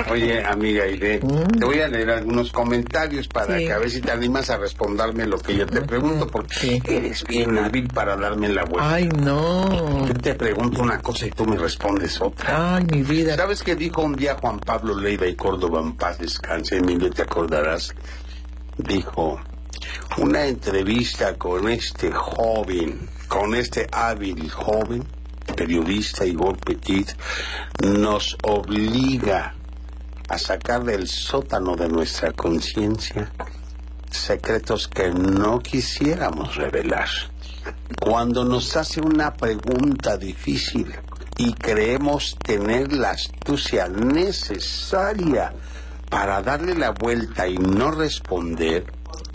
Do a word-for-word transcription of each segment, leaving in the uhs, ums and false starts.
Oye, amiga Aide, ¿Mm? te voy a leer algunos comentarios para Sí. que a ver si te animas a responderme lo que yo te pregunto, porque Sí. eres bien hábil para darme la vuelta. Ay, no. Yo te pregunto una cosa y tú me respondes otra. Ay, mi vida. ¿Sabes qué dijo un día Juan Pablo Leiva y Córdoba, en paz descanse, Emilio, te acordarás? Dijo, una entrevista con este joven, con este hábil joven, periodista Igor Petit, nos obliga a sacar del sótano de nuestra conciencia secretos que no quisiéramos revelar. Cuando nos hace una pregunta difícil y creemos tener la astucia necesaria para darle la vuelta y no responder,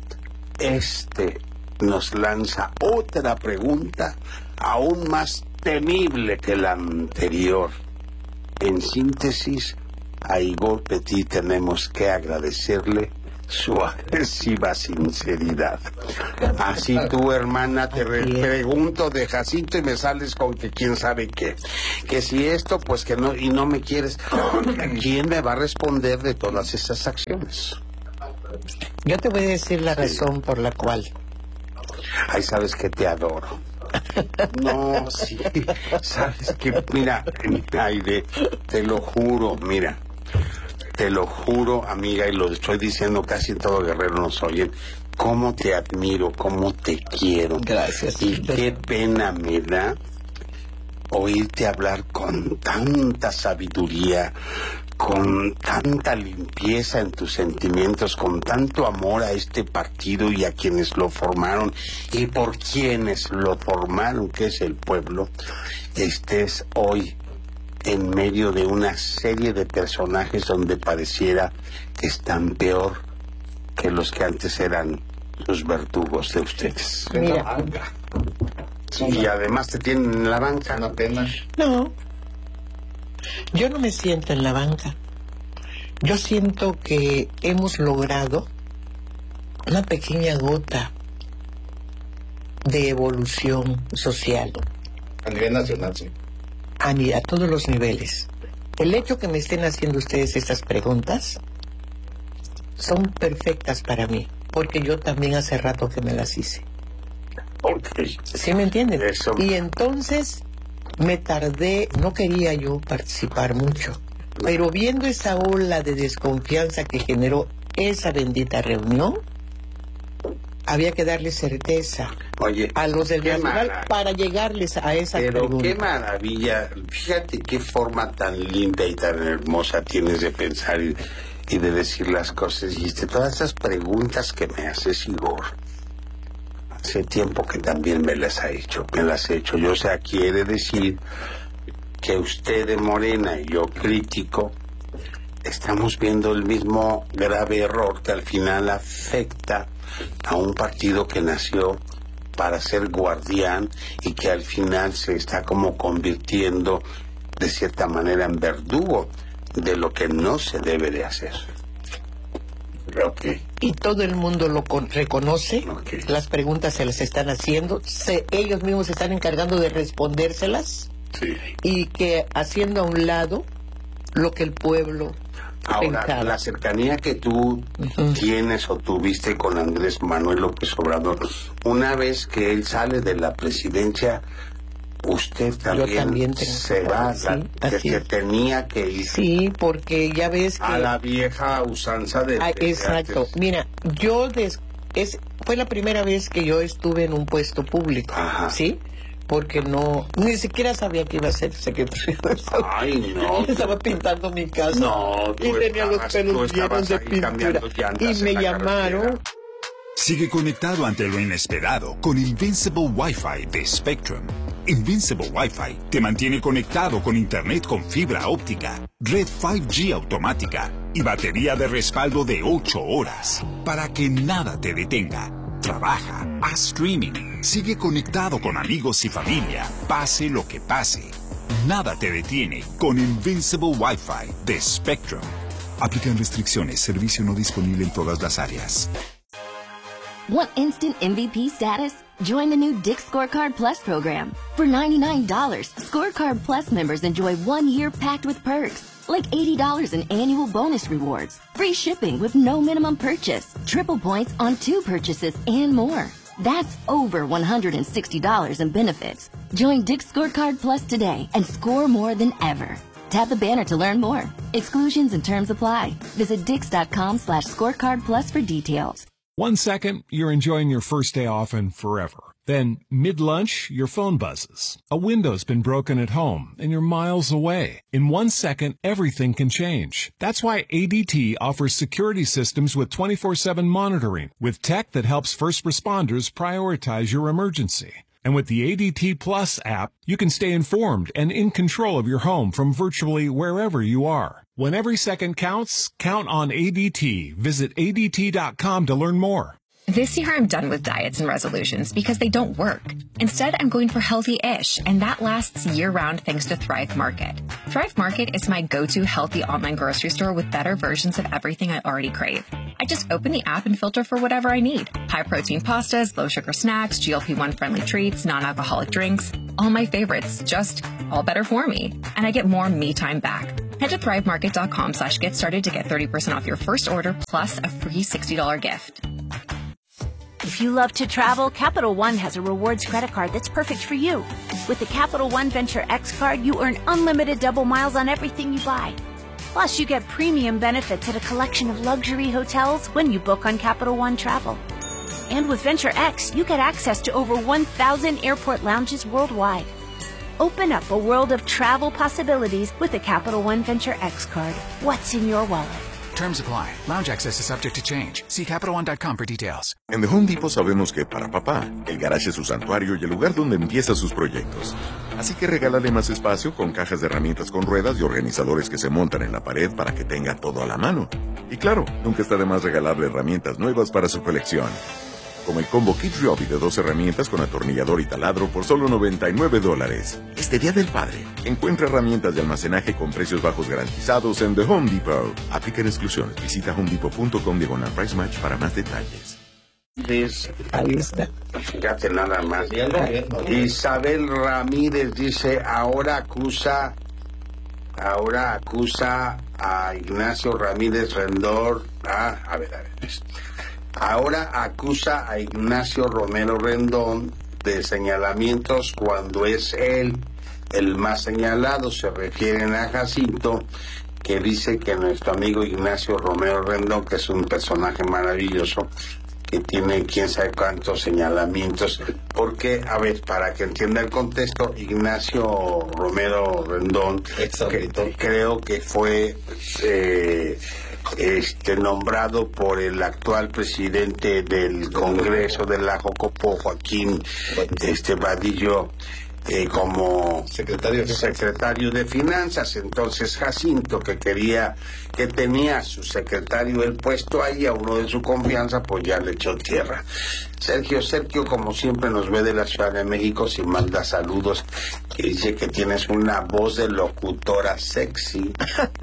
este nos lanza otra pregunta aún más temible que la anterior. En síntesis, a Igor Petit tenemos que agradecerle su agresiva sinceridad. Así tú, hermana, te re- pregunto de Jacinto y me sales con que quién sabe qué. Que si esto, pues que no, y no me quieres, ¿quién me va a responder de todas esas acciones? Yo te voy a decir la razón por la cual. Ay, sabes que te adoro. No, sí, sabes que, mira, Aide, te lo juro, mira, te lo juro, amiga, y lo estoy diciendo casi en todo Guerrero nos oyen, cómo te admiro, cómo te quiero. Gracias. Y qué pena me da oírte hablar con tanta sabiduría, con tanta limpieza en tus sentimientos, con tanto amor a este partido y a quienes lo formaron y por quienes lo formaron, que es el pueblo, estés hoy en medio de una serie de personajes donde pareciera que están peor que los que antes eran los verdugos de ustedes. Mira. Y además te tienen en la banca. Una pena. No, yo no me siento en la banca. Yo siento que hemos logrado una pequeña gota de evolución social A nivel nacional, sí. a, ni- a todos los niveles. El hecho que me estén haciendo ustedes estas preguntas son perfectas para mí, porque yo también hace rato que me las hice. Ok. ¿Sí me entienden? Eso. Y entonces me tardé, no quería yo participar mucho, pero viendo esa ola de desconfianza que generó esa bendita reunión, había que darle certeza Oye, a los del qué Nacional maravilla. para llegarles a esa Pero pregunta. qué maravilla, fíjate qué forma tan linda y tan hermosa tienes de pensar y, y de decir las cosas. Y este, todas esas preguntas que me haces, Igor, hace tiempo que también me las ha hecho, me las he hecho. Yo, o sea, quiere decir que usted de Morena y yo crítico, estamos viendo el mismo grave error que al final afecta a un partido que nació para ser guardián y que al final se está como convirtiendo de cierta manera en verdugo de lo que no se debe de hacer. Ok. Y todo el mundo lo con- reconoce, Ok. las preguntas se las están haciendo, se, ellos mismos se están encargando de respondérselas, Sí. y que haciendo a un lado lo que el pueblo Ahora, pensaba. la cercanía que tú Ujú. tienes o tuviste con Andrés Manuel López Obrador, una vez que él sale de la presidencia, usted también, también tengo se que va, saber, la- sí, que, así que es. tenía que ir Sí, porque ya ves que... a la vieja usanza de... Ah, de exacto. antes. Mira, yo des- es fue la primera vez que yo estuve en un puesto público, Ajá. ¿sí? Porque no, ni siquiera sabía que iba a ser secretario de Estado. Ay, no. Estaba pintando mi casa. No, tú y tenía los estabas- tú pelos llenos estabas de ahí pintura. cambiando llantas Y me en la llamaron. carretera. Sigue conectado ante lo inesperado con Invincible Wi-Fi de Spectrum. Invincible Wi-Fi te mantiene conectado con internet con fibra óptica, red cinco G automática y batería de respaldo de ocho horas para que nada te detenga. Trabaja, haz streaming, sigue conectado con amigos y familia, pase lo que pase. Nada te detiene con Invincible Wi-Fi de Spectrum. Aplican restricciones, servicio no disponible en todas las áreas. Want instant M V P status? Join the new Dick's Scorecard Plus program. For ninety-nine dollars, Scorecard Plus members enjoy one year packed with perks, like eighty dollars in annual bonus rewards, free shipping with no minimum purchase, triple points on two purchases, and more. That's over one hundred sixty dollars in benefits. Join Dick's Scorecard Plus today and score more than ever. Tap the banner to learn more. Exclusions and terms apply. Visit dix.com slash scorecard plus for details. One second, you're enjoying your first day off and forever. Then, mid-lunch, your phone buzzes. A window's been broken at home, and you're miles away. In one second, everything can change. That's why A D T offers security systems with twenty-four seven monitoring, with tech that helps first responders prioritize your emergency. And with the A D T Plus app, you can stay informed and in control of your home from virtually wherever you are. When every second counts, count on A D T. Visit A D T dot com to learn more. This year I'm done with diets and resolutions because they don't work. Instead, I'm going for healthy-ish, and that lasts year-round thanks to Thrive Market. Thrive Market is my go-to healthy online grocery store with better versions of everything I already crave. I just open the app and filter for whatever I need. High-protein pastas, low-sugar snacks, G L P one friendly treats, non-alcoholic drinks. All my favorites, just all better for me. And I get more me time back. Head to thrivemarket.com slash get started to get thirty percent off your first order plus a free sixty dollars gift. If you love to travel, Capital One has a rewards credit card that's perfect for you. With the Capital One Venture X card, you earn unlimited double miles on everything you buy. Plus, you get premium benefits at a collection of luxury hotels when you book on Capital One Travel. And with Venture X, you get access to over one thousand airport lounges worldwide. Open up a world of travel possibilities with the Capital One Venture X card. What's in your wallet? Terms apply. Lounge access is subject to change. See Capital One dot com for details. En The Home Depot sabemos que para papá, el garage es su santuario y el lugar donde empieza sus proyectos. Así que regálale más espacio con cajas de herramientas con ruedas y organizadores que se montan en la pared para que tenga todo a la mano. Y claro, nunca está de más regalarle herramientas nuevas para su colección. Como el combo Kit Ryobi de dos herramientas con atornillador y taladro por solo noventa y nueve dólares. Este Día del Padre, encuentra herramientas de almacenaje con precios bajos garantizados en The Home Depot. Aplican exclusiones. Visita homedepot.com diagonal price match para más detalles. Ahí está. Fíjate nada más. Isabel Ramírez dice, ahora acusa, ahora acusa a Ignacio Ramírez Rendón. Ah, a ver, a ver. Ahora acusa a Ignacio Romero Rendón de señalamientos cuando es él el más señalado. Se refieren a Jacinto, que dice que nuestro amigo Ignacio Romero Rendón, que es un personaje maravilloso, que tiene quién sabe cuántos señalamientos, porque, a ver, para que entienda el contexto, Ignacio Romero Rendón, que, creo que fue eh, este nombrado por el actual presidente del Congreso de la Jocopo, Joaquín este Vadillo, Eh, como secretario de, secretario de Finanzas. Entonces Jacinto, que quería, que tenía su secretario el puesto ahí, a uno de su confianza, pues ya le echó tierra. Sergio, Sergio, como siempre nos ve de la Ciudad de México, y manda saludos, que dice que tienes una voz de locutora sexy.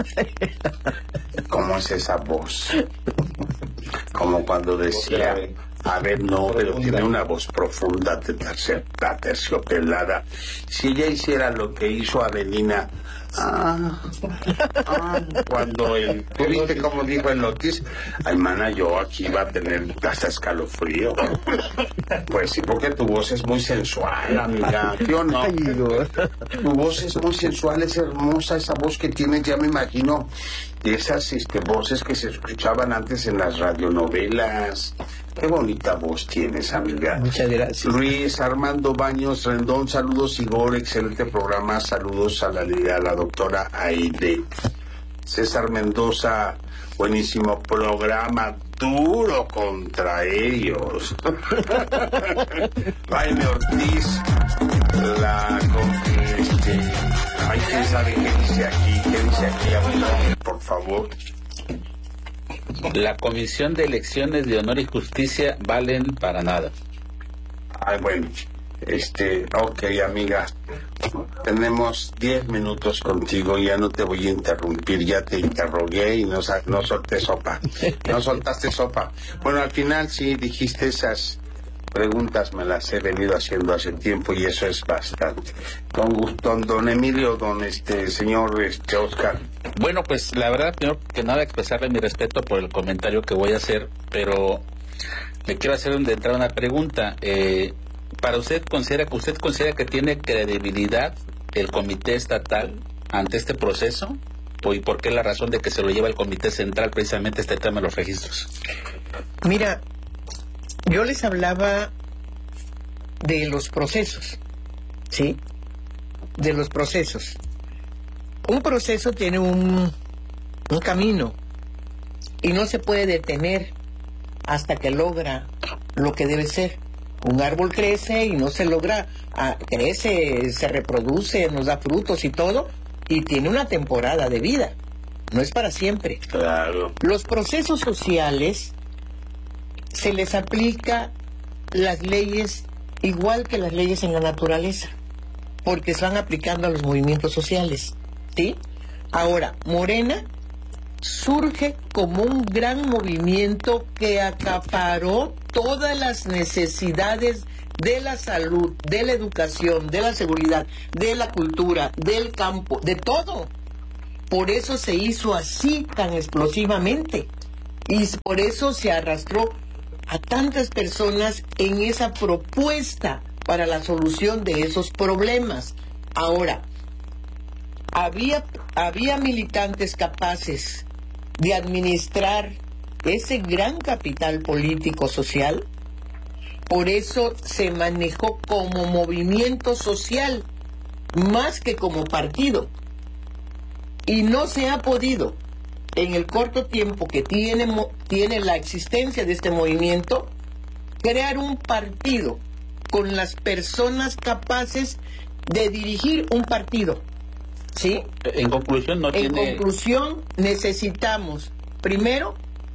¿Cómo es esa voz? Como cuando decía... A ver, no, pero tiene una voz profunda, terciopelada. Si ella hiciera lo que hizo Avelina, ah, ah, cuando el, ¿tú viste cómo dijo el Otis? Ay, mana, yo aquí iba a tener hasta escalofrío. Pues sí, porque tu voz es muy sensual, amiga. ¿Yo no? Tu voz es muy sensual, es hermosa esa voz que tienes, ya me imagino, de esas este, voces que se escuchaban antes en las radionovelas. Qué bonita voz tienes, amiga. Muchas gracias. Luis Armando Baños Rendón, saludos Igor, excelente programa, saludos a la, a la doctora Aide. César Mendoza, buenísimo programa, duro contra ellos. Jaime Ortiz, la con este, ay, quién sabe qué dice aquí, qué dice aquí, amigo, por favor. La Comisión de Elecciones de Honor y Justicia valen para nada. Ay, bueno, este, ok, amiga, tenemos diez minutos contigo, ya no te voy a interrumpir, ya te interrogué y no, no solté sopa, no soltaste sopa. Bueno, al final sí dijiste esas preguntas me las he venido haciendo hace tiempo y eso es bastante. Con gusto, don Emilio, don este señor este Oscar. Bueno, pues la verdad, primero que nada, expresarle mi respeto por el comentario que voy a hacer, pero le quiero hacer de entrada una pregunta. Eh, ¿Para usted considera que usted considera que tiene credibilidad el comité estatal ante este proceso? ¿Y por qué la razón de que se lo lleva el comité central precisamente este tema de los registros? Mira, yo les hablaba de los procesos, ¿sí? De los procesos. Un proceso tiene un, un camino y no se puede detener hasta que logra lo que debe ser. Un árbol crece y no se logra, ah, crece, se reproduce, nos da frutos y todo, y tiene una temporada de vida. No es para siempre. Claro. Los procesos sociales se les aplica las leyes igual que las leyes en la naturaleza, porque se van aplicando a los movimientos sociales, ¿sí? Ahora, Morena surge como un gran movimiento que acaparó todas las necesidades de la salud, de la educación, de la seguridad, de la cultura, del campo, de todo. Por eso se hizo así tan explosivamente y por eso se arrastró a tantas personas en esa propuesta para la solución de esos problemas. Ahora, había, había militantes capaces de administrar ese gran capital político social. Por eso se manejó como movimiento social más que como partido, y no se ha podido en el corto tiempo que tiene, tiene la existencia de este movimiento crear un partido con las personas capaces de dirigir un partido, ¿sí? En conclusión, no en tiene... En conclusión, necesitamos primero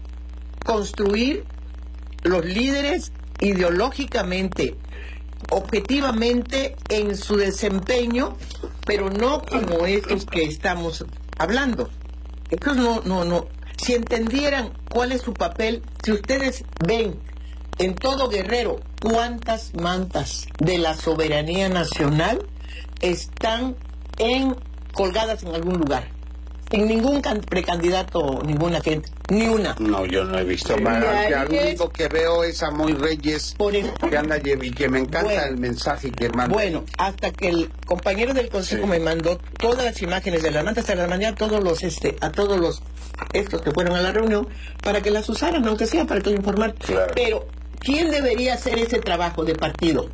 construir los líderes ideológicamente, objetivamente en su desempeño, pero no como estos que estamos hablando. Estos no, no, no. Si entendieran cuál es su papel, si ustedes ven en todo Guerrero cuántas mantas de la soberanía nacional están en colgadas en algún lugar. En ningún can- precandidato, ninguna gente, ni una. No, yo no he visto más. Lo único que veo es a Moy Reyes, por eso, que anda y que me encanta bueno, el mensaje que manda. Bueno, hasta que el compañero del consejo sí. me mandó todas las imágenes de la manta hasta la mañana, todos los, este, a todos los estos que fueron a la reunión, para que las usaran, aunque sea para todo informar. Claro. Pero, ¿quién debería hacer ese trabajo de partido?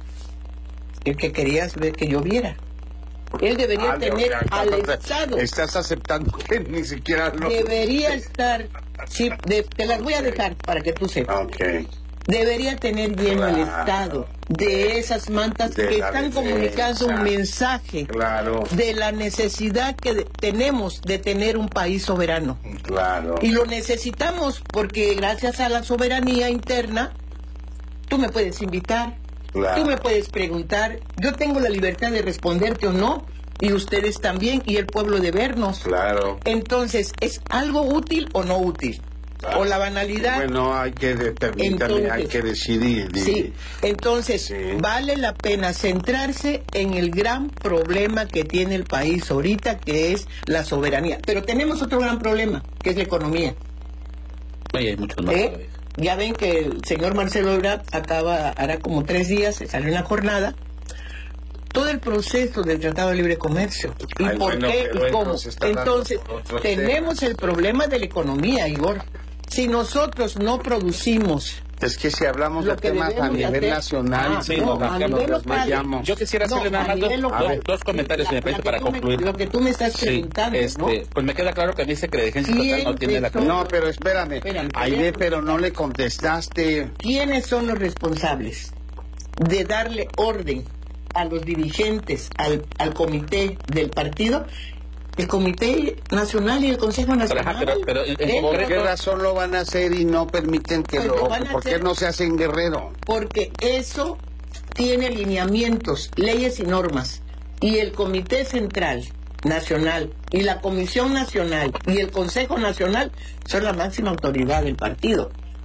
El que querías ver que yo viera. Él debería ah, tener no, al no, Estado. Estás aceptando que ni siquiera lo... Debería estar... Sí, de, te las voy a dejar para que tú sepas. Okay. Debería tener lleno claro. el Estado de esas mantas de que están defensa. comunicando un mensaje claro. de la necesidad que de, tenemos de tener un país soberano. Claro. Y lo necesitamos porque gracias a la soberanía interna, tú me puedes invitar. Claro. Tú me puedes preguntar, yo tengo la libertad de responderte o no, y ustedes también, y el pueblo de vernos. Claro. Entonces, ¿es algo útil o no útil? Claro. O la banalidad. Bueno, hay que determinar, hay que decidir. Sí, entonces, sí. vale la pena centrarse en el gran problema que tiene el país ahorita, que es la soberanía. Pero tenemos otro gran problema, que es la economía. Oye, hay muchos más. ¿Eh? Ya ven que el señor Marcelo Ebrard acaba, hará como tres días, se salió una jornada, todo el proceso del Tratado de Libre Comercio. ¿Y Ay, por bueno, qué? ¿Y cómo? Entonces, tenemos el problema de la economía, Igor. Si nosotros no producimos... Es que si hablamos de temas a nivel hacer, nacional, ah, sí, no, a nivel local, yo quisiera hacerle no, nada más dos, dos, dos comentarios la, la para concluir. Me, lo que tú me estás preguntando, sí, este, ¿no? Pues me queda claro que a mí ese creencia total no tiene la... No, pero espérame, espérame Aide, pero no le contestaste. ¿Quiénes son los responsables de darle orden a los dirigentes, al, al comité del partido? El Comité Nacional y el Consejo Nacional. Pero, pero, en, en ¿Por qué razón lo van a hacer y no permiten que pues lo... lo ¿Por qué no se hace en Guerrero? Porque eso tiene lineamientos, leyes y normas. Y el Comité Central Nacional y la Comisión Nacional y el Consejo Nacional son la máxima autoridad del partido.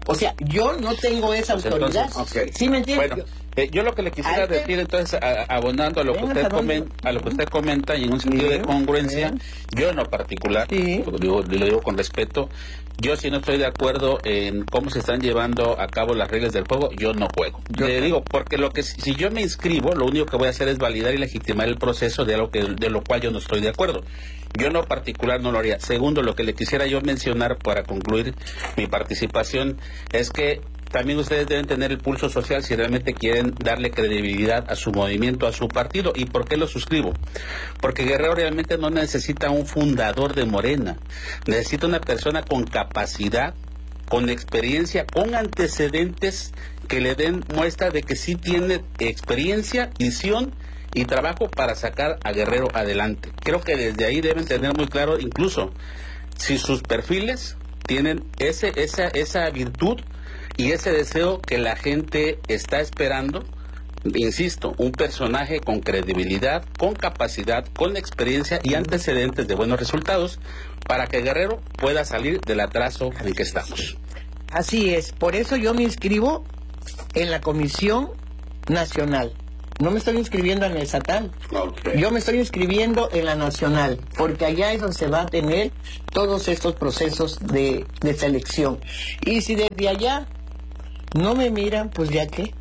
O sea, yo no tengo esa Pues autoridad. entonces, okay. ¿Sí me entiendes? Bueno, eh, yo lo que le quisiera que... decir entonces, a, abonando a lo, que usted comen, a lo que usted comenta y en un sentido sí, de congruencia, sí. Yo en lo particular, sí. lo, digo, lo digo con respeto, yo si no estoy de acuerdo en cómo se están llevando a cabo las reglas del juego, yo no juego. Yo le digo, porque lo que si yo me inscribo, lo único que voy a hacer es validar y legitimar el proceso de algo que, de lo cual yo no estoy de acuerdo. Yo en lo particular no lo haría. Segundo, lo que le quisiera yo mencionar para concluir mi participación es que también ustedes deben tener el pulso social si realmente quieren darle credibilidad a su movimiento, a su partido. ¿Y por qué lo suscribo? Porque Guerrero realmente no necesita un fundador de Morena. Necesita una persona con capacidad, con experiencia, con antecedentes que le den muestra de que sí tiene experiencia, visión y trabajo para sacar a Guerrero adelante. Creo que desde ahí deben tener muy claro, incluso si sus perfiles tienen ese esa esa virtud y ese deseo que la gente está esperando. Insisto, un personaje con credibilidad, con capacidad, con experiencia y antecedentes de buenos resultados para que Guerrero pueda salir del atraso en que estamos. Así es, por eso yo me inscribo en la Comisión Nacional. No me estoy inscribiendo en el estatal. Okay. Yo me estoy inscribiendo en la nacional, porque allá es donde se va a tener todos estos procesos de, de selección. Y si desde allá no me miran, pues ya qué.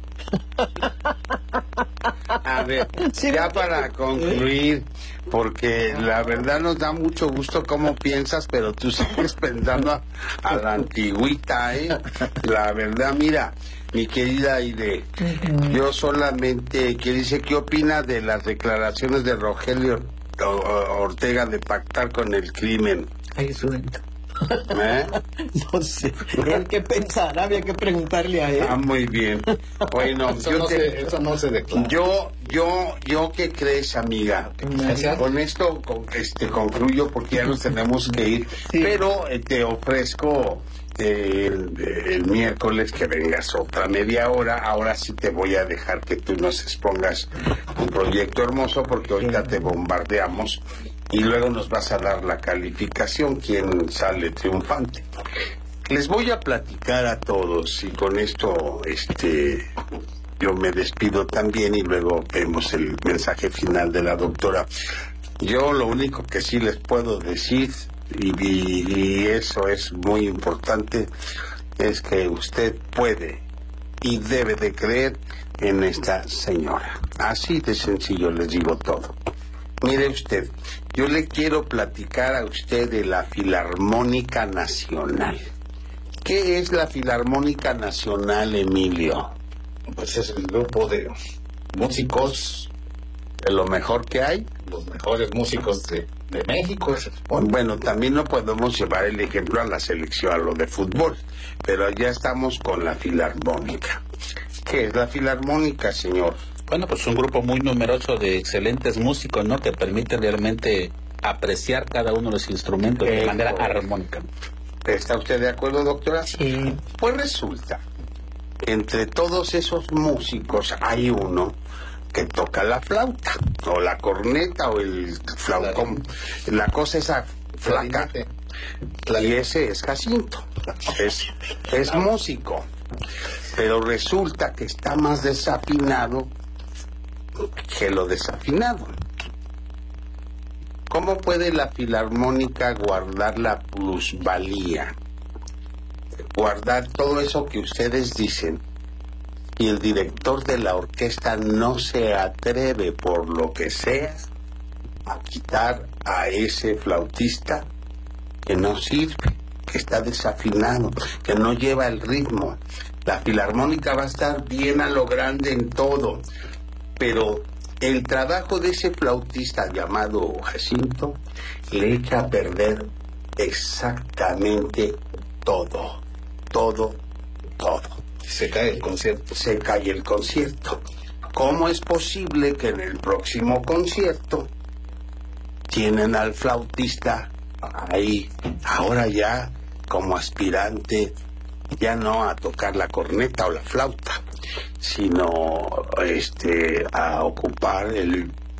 A ver, ya para concluir, porque la verdad nos da mucho gusto cómo piensas, pero tú sigues pensando a, a la antigüita, ¿eh? La verdad, mira, mi querida Aide, yo solamente, que dice, ¿qué opina de las declaraciones de Rogelio Ortega de pactar con el crimen? Ay, suelto. ¿Eh? No sé, ¿el qué pensará? Había que preguntarle a él. Ah, muy bien. Bueno, eso, yo no te, se, eso no se declara. Yo, yo, yo, ¿qué crees, amiga? Gracias. Con esto con, este, concluyo porque ya nos tenemos que ir. Sí. Pero eh, te ofrezco eh, el, el miércoles que vengas otra media hora. Ahora sí te voy a dejar que tú nos expongas un proyecto hermoso porque ahorita te bombardeamos. Y luego nos vas a dar la calificación, quién sale triunfante. Les voy a platicar a todos y con esto este, yo me despido también y luego vemos el mensaje final de la doctora. Yo lo único que sí les puedo decir, y, y, y eso es muy importante, es que usted puede y debe de creer en esta señora. Así de sencillo les digo todo. Mire usted, yo le quiero platicar a usted de la Filarmónica Nacional. ¿Qué es la Filarmónica Nacional, Emilio? Pues es el grupo de músicos, de lo mejor que hay. Los mejores músicos de, de México. Bueno, también no podemos llevar el ejemplo a la selección, a lo de fútbol, pero ya estamos con la Filarmónica. ¿Qué es la Filarmónica, señor? Bueno, pues un grupo muy numeroso de excelentes músicos, ¿no? Que permiten realmente apreciar cada uno de los instrumentos de manera armónica. ¿Está usted de acuerdo, doctora? Sí. Pues resulta, entre todos esos músicos hay uno que toca la flauta, o la corneta, o el flautón. La cosa esa flaca. Y ese es Jacinto. Es, es músico. Pero resulta que está más desafinado que lo desafinado. ¿Cómo puede la Filarmónica guardar la plusvalía? Guardar todo eso que ustedes dicen y el director de la orquesta no se atreve por lo que sea a quitar a ese flautista que no sirve, que está desafinado, que no lleva el ritmo? La Filarmónica va a estar bien a lo grande en todo, pero el trabajo de ese flautista llamado Jacinto le echa a perder exactamente todo, todo, todo. Se cae el concierto. Se cae el concierto. ¿Cómo es posible que en el próximo concierto tienen al flautista ahí, ahora ya como aspirante, ya no a tocar la corneta o la flauta, sino este a ocupar el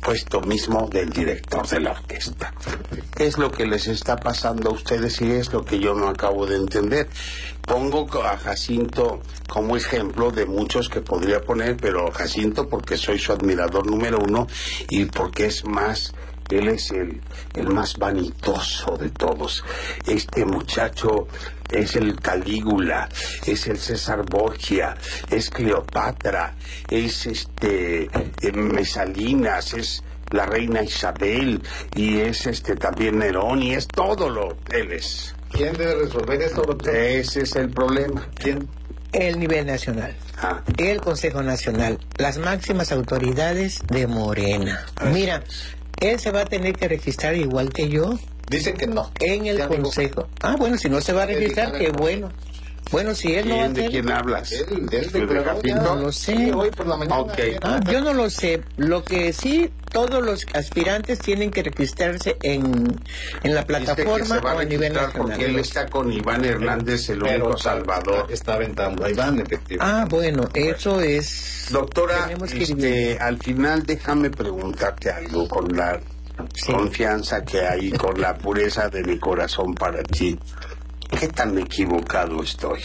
puesto mismo del director de la orquesta. Es lo que les está pasando a ustedes y es lo que yo no acabo de entender. Pongo a Jacinto como ejemplo de muchos que podría poner, pero Jacinto porque soy su admirador número uno y porque es más... Él es el, el más vanitoso de todos. Este muchacho es el Calígula, es el César Borgia, es Cleopatra, es este eh, Mesalinas, es la reina Isabel y es este también Nerón y es todo lo él es. ¿Quién debe resolver esto, doctor? Ese es el problema. ¿Quién? El nivel nacional, ah. el Consejo Nacional, las máximas autoridades de Morena. Mira, él se va a tener que registrar igual que yo. Dice que no. En el Consejo. Ah, bueno, si no se va a registrar, qué bueno. Bueno, si él no va a hacer... ¿De quién hablas? Él, él de Jacinto. No lo sé. Sí, hoy por la mañana. Okay. Ah, yo no lo sé. Lo que sí, todos los aspirantes tienen que registrarse en, en la plataforma o a nivel nacional. Porque él está con Iván Hernández, el único Pero, salvador. Está aventando a Iván, efectivamente. Ah, bueno, eso es... Doctora, este, al final déjame preguntarte algo con la sí. confianza que hay, con la pureza de mi corazón para ti. ¿Qué tan equivocado estoy?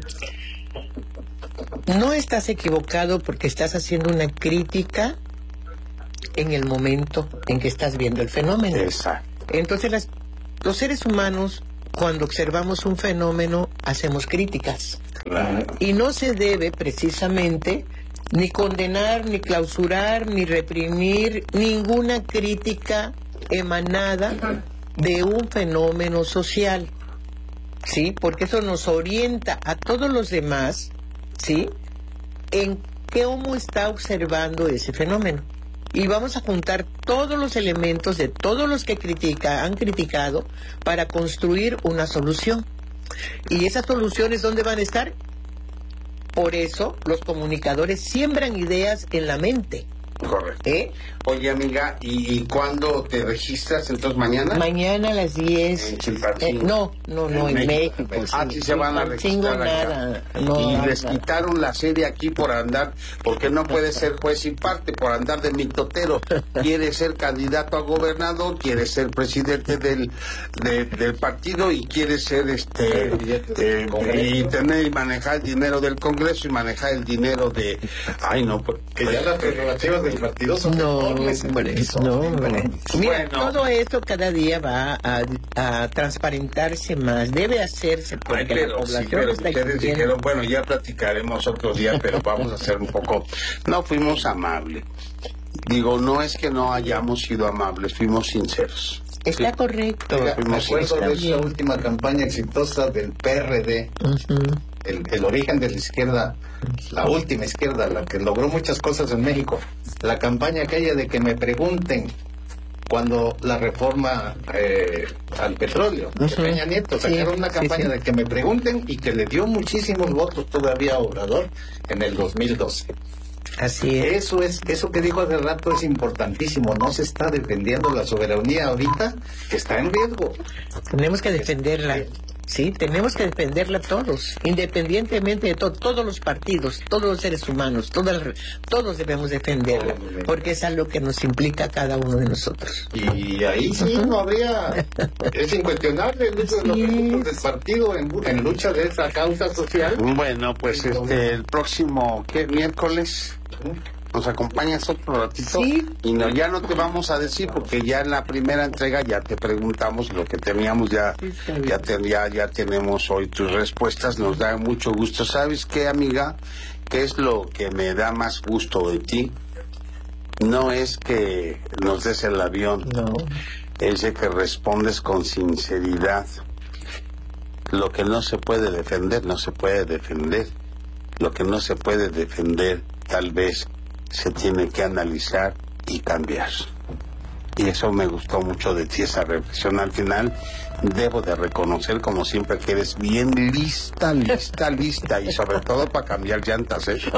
No estás equivocado porque estás haciendo una crítica en el momento en que estás viendo el fenómeno. Exacto. Entonces las, los seres humanos, cuando observamos un fenómeno, hacemos críticas. Claro. Y no se debe precisamente ni condenar, ni clausurar, ni reprimir ninguna crítica emanada de un fenómeno social. ¿Sí? Porque eso nos orienta a todos los demás, ¿sí? En cómo está observando ese fenómeno. Y vamos a juntar todos los elementos de todos los que critica, han criticado para construir una solución. ¿Y esas soluciones dónde van a estar? Por eso los comunicadores siembran ideas en la mente. Correcto. ¿Eh? Oye, amiga, ¿y, ¿y cuándo te registras? ¿Entonces mañana? Mañana a las diez. ¿En Chilpancingo? Eh, no, no, no, en, en México. México ah, sí, sí se van a registrar nada. No, y nada. les quitaron la sede aquí por andar, porque no puede ser juez y parte, por andar de mitotero. Quiere ser candidato a gobernador, quiere ser presidente del, de, del partido y quiere ser este eh, y tener y manejar el dinero del Congreso y manejar el dinero de... Ay, no, pues... Que ya las prerrogativas del partido son no, hombre, no, hombre. Mira, bueno. todo esto cada día va a, a transparentarse más, debe hacerse porque Ay, pero, la población sí, pero está ustedes exigiendo. dijeron, bueno, ya platicaremos otro día, pero vamos a hacer un poco... No, fuimos amables. Digo, no es que no hayamos sido amables, fuimos sinceros. Está sí. correcto. Oiga, me acuerdo de esa bien. última campaña exitosa del P R D, uh-huh. el, el origen de la izquierda, la última izquierda, la que logró muchas cosas en México. La campaña aquella de que me pregunten cuando la reforma eh, al petróleo, uh-huh. de Peña Nieto, sacaron sí, una campaña sí, sí. de que me pregunten y que le dio muchísimos votos todavía a Obrador en el dos mil doce. Así es. Eso es, eso que dijo hace rato es importantísimo. No se está defendiendo la soberanía ahorita, que está en riesgo. Tenemos que defenderla. Sí, tenemos que defenderla todos, independientemente de todo, todos los partidos, todos los seres humanos, todas, todos debemos defenderla, porque es algo que nos implica a cada uno de nosotros. Y ahí sí uh-huh. no habría, es incuestionable el uso de los Sí. recursos del partido en, en lucha de esa causa social. Bueno, pues este, el próximo, ¿qué? Miércoles... ¿Nos acompañas otro ratito? Sí. Y no, ya no te vamos a decir porque ya en la primera entrega ya te preguntamos lo que teníamos, ya, Sí, ya, te- ya, ya tenemos hoy tus respuestas, nos da mucho gusto. ¿Sabes qué, amiga? ¿Qué es lo que me da más gusto de ti? No es que nos des el avión, No. es de que respondes con sinceridad. Lo que no se puede defender, no se puede defender. Lo que no se puede defender, tal vez se tiene que analizar y cambiar. Y eso me gustó mucho de ti, esa reflexión al final. Debo de reconocer, como siempre, que eres bien lista, lista, lista, y sobre todo para cambiar llantas, ¿eh?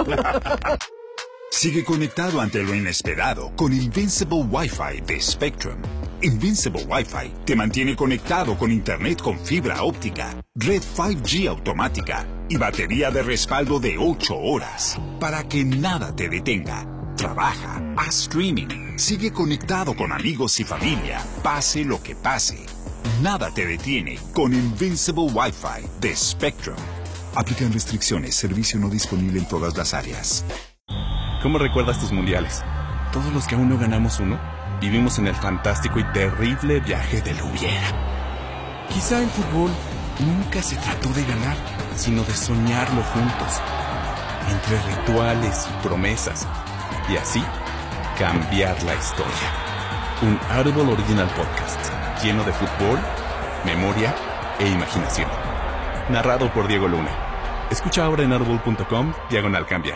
Sigue conectado ante lo inesperado con Invincible Wi-Fi de Spectrum. Invincible Wi-Fi te mantiene conectado con Internet con fibra óptica, red cinco G automática y batería de respaldo de ocho horas para que nada te detenga. trabaja, haz streaming, sigue conectado con amigos y familia, pase lo que pase. Nada te detiene con Invincible Wi-Fi de Spectrum. Aplican restricciones, servicio no disponible en todas las áreas. ¿Cómo recuerdas tus mundiales? Todos los que aún no ganamos uno, vivimos en el fantástico y terrible viaje del hubiera. Quizá el fútbol nunca se trató de ganar, sino de soñarlo juntos. Entre rituales y promesas. Y así, cambiar la historia. Un Audible Original Podcast, lleno de fútbol, memoria e imaginación. Narrado por Diego Luna. Escucha ahora en audible punto com, diagonal cambiar.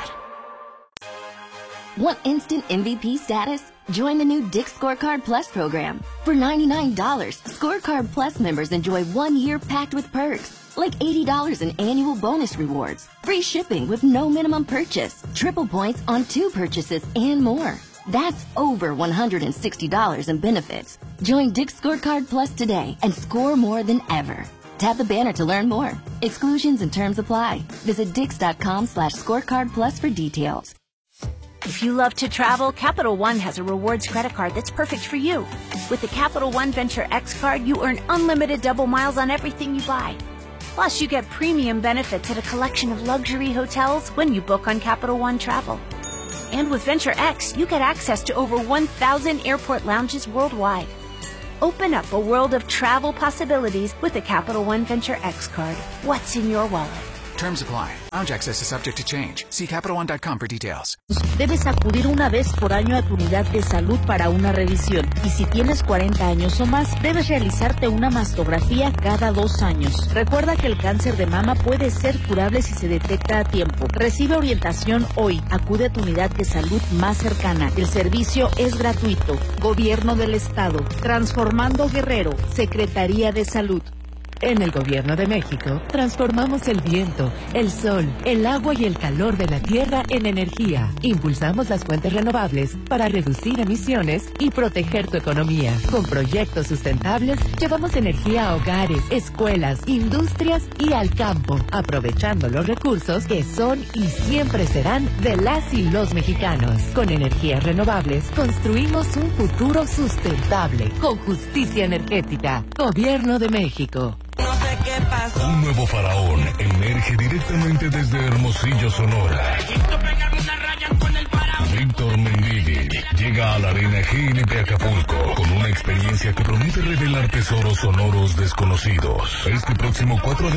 Want instant M V P status? Join the new Dick's Scorecard Plus program. For ninety-nine dollars, Scorecard Plus members enjoy one year packed with perks, like eighty dollars in annual bonus rewards, free shipping with no minimum purchase, triple points on two purchases, and more. That's over one hundred sixty dollars in benefits. Join Dick's Scorecard Plus today and score more than ever. Tap the banner to learn more. Exclusions and terms apply. Visit dix.com slash scorecard plus for details. If you love to travel, Capital One has a rewards credit card that's perfect for you. With the Capital One Venture X card, you earn unlimited double miles on everything you buy. Plus, you get premium benefits at a collection of luxury hotels when you book on Capital One Travel. And with Venture X, you get access to over one thousand airport lounges worldwide. Open up a world of travel possibilities with the Capital One Venture X card. What's in your wallet? Terms apply. Lounge access is subject to change. See Capital One dot com for details. Debes acudir una vez por año a tu unidad de salud para una revisión. Y si tienes cuarenta años o más, debes realizarte una mastografía cada dos años. Recuerda que el cáncer de mama puede ser curable si se detecta a tiempo. Recibe orientación hoy. Acude a tu unidad de salud más cercana. El servicio es gratuito. Gobierno del Estado. Transformando Guerrero. Secretaría de Salud. En el Gobierno de México, transformamos el viento, el sol, el agua y el calor de la tierra en energía. Impulsamos las fuentes renovables para reducir emisiones y proteger tu economía. Con proyectos sustentables, llevamos energía a hogares, escuelas, industrias y al campo, aprovechando los recursos que son y siempre serán de las y los mexicanos. Con energías renovables, construimos un futuro sustentable, con justicia energética. Gobierno de México. Un nuevo faraón emerge directamente desde Hermosillo, Sonora. Víctor Mendivi llega a la Arena G N P Acapulco con una experiencia que promete revelar tesoros sonoros desconocidos. Este próximo cuatro de